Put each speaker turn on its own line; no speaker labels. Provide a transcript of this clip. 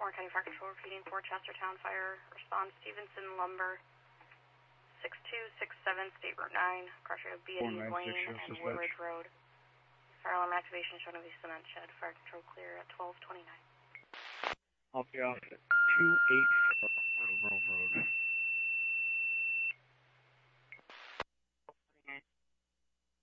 Warren County Fire Control repeating for Chestertown Fire. Respond Stevenson Lumber, 6267 State Route 9, across of B&E Lane and Woodridge Road. Fire alarm activation shown in the cement shed. Fire control clear at 12:29.
I'll be off at 285.